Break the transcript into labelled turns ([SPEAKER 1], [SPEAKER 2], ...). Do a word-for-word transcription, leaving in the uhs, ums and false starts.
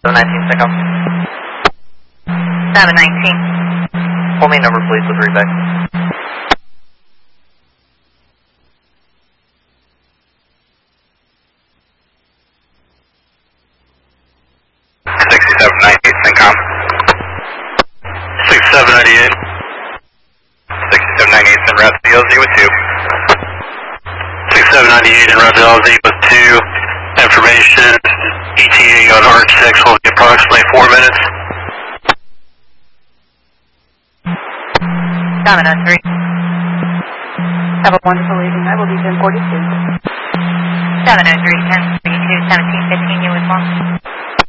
[SPEAKER 1] seven nineteen, Syncom.
[SPEAKER 2] seven nineteen.
[SPEAKER 1] Pull me a number, please, with reback.
[SPEAKER 3] sixty-seven ninety-eight, Syncom. sixty-seven ninety-eight. sixty-seven ninety-eight, en route to L Z with two. sixty-seven ninety-eight, en route to L Z with two. Information, E T A on Arch six will be approximately four minutes.
[SPEAKER 2] seven oh three. Have a wonderful evening. I will be ten forty-two. seven oh three, ten thirty-two, seventeen fifteen, you with one.